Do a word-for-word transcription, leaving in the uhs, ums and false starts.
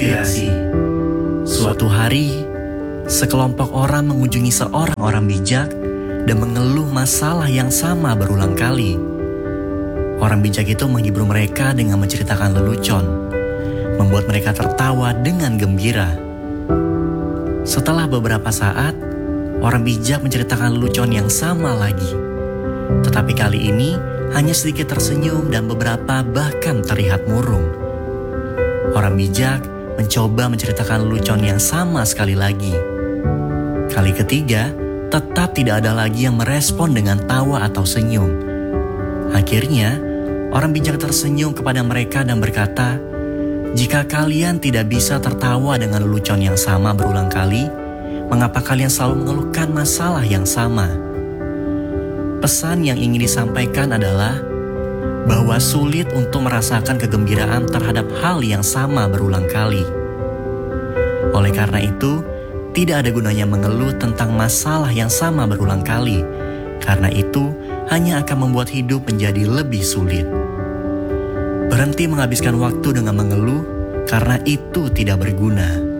Inspirasi. Suatu hari, sekelompok orang mengunjungi seorang orang bijak dan mengeluh masalah yang sama berulang kali. Orang bijak itu menghibur mereka dengan menceritakan lelucon, membuat mereka tertawa dengan gembira. Setelah beberapa saat, orang bijak menceritakan lelucon yang sama lagi. Tetapi kali ini hanya sedikit tersenyum dan beberapa bahkan terlihat murung. Orang bijak mencoba menceritakan lelucon yang sama sekali lagi. Kali ketiga, tetap tidak ada lagi yang merespon dengan tawa atau senyum. Akhirnya, orang bijak tersenyum kepada mereka dan berkata, "Jika kalian tidak bisa tertawa dengan lelucon yang sama berulang kali, mengapa kalian selalu mengeluhkan masalah yang sama?" Pesan yang ingin disampaikan adalah bahwa sulit untuk merasakan kegembiraan terhadap hal yang sama berulang kali. Oleh karena itu, tidak ada gunanya mengeluh tentang masalah yang sama berulang kali, karena itu hanya akan membuat hidup menjadi lebih sulit. Berhenti menghabiskan waktu dengan mengeluh, karena itu tidak berguna.